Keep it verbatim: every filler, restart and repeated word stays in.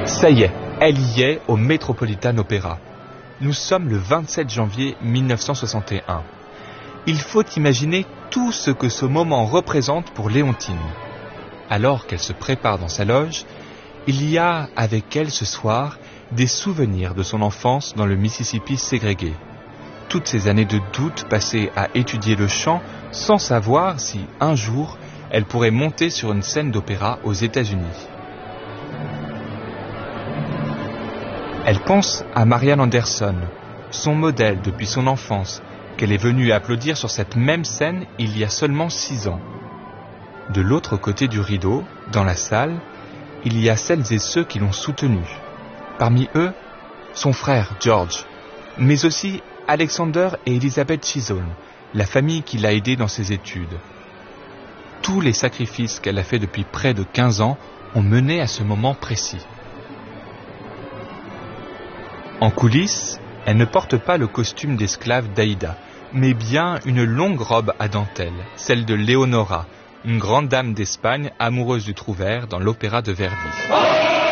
Ça y est, elle y est au Metropolitan Opera. Nous sommes le vingt-sept janvier mille neuf cent soixante et un. Il faut imaginer tout ce que ce moment représente pour Léontine. Alors qu'elle se prépare dans sa loge, il y a avec elle ce soir des souvenirs de son enfance dans le Mississippi ségrégué. Toutes ces années de doute passées à étudier le chant sans savoir si, un jour, elle pourrait monter sur une scène d'opéra aux États-Unis. Elle pense à Marian Anderson, son modèle depuis son enfance, qu'elle est venue applaudir sur cette même scène il y a seulement six ans. De l'autre côté du rideau, dans la salle, il y a celles et ceux qui l'ont soutenue. Parmi eux, son frère George, mais aussi Alexander et Elizabeth Chisholm, la famille qui l'a aidée dans ses études. Tous les sacrifices qu'elle a faits depuis près de quinze ans ont mené à ce moment précis. En coulisses, elle ne porte pas le costume d'esclave d'Aïda, mais bien une longue robe à dentelle, celle de Leonora, une grande dame d'Espagne amoureuse du Trouvère dans l'opéra de Verdi.